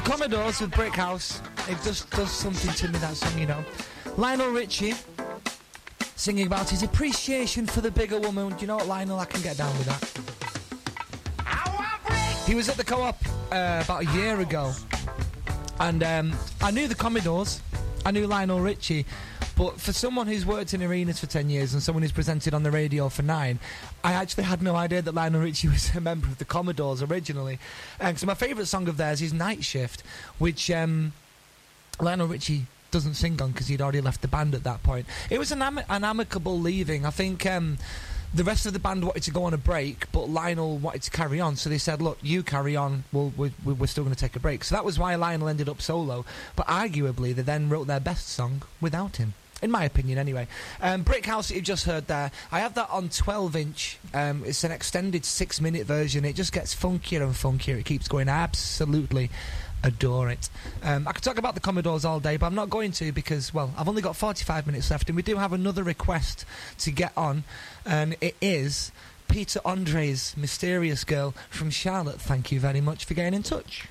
Commodores with Brick House. It just does something to me, that song, you know. Lionel Richie singing about his appreciation for the bigger woman. Do you know what, Lionel? I can get down with that. He was at the Co-op about a year ago, and I knew the Commodores, I knew Lionel Richie, but for someone who's worked in arenas for 10 years and someone who's presented on the radio for 9, I actually had no idea that Lionel Richie was a member of the Commodores originally. So my favourite song of theirs is Night Shift, which Lionel Richie doesn't sing on because he'd already left the band at that point. It was an amicable leaving. I think the rest of the band wanted to go on a break, but Lionel wanted to carry on, so they said, look, you carry on, we're still going to take a break. So that was why Lionel ended up solo, but arguably they then wrote their best song without him. In my opinion, anyway. Brick House that you've just heard there, I have that on 12-inch. It's an extended 6-minute version. It just gets funkier and funkier. It keeps going. I absolutely adore it. I could talk about the Commodores all day, but I'm not going to because, well, I've only got 45 minutes left, and we do have another request to get on, and it is Peter Andre's Mysterious Girl from Charlotte. Thank you very much for getting in touch.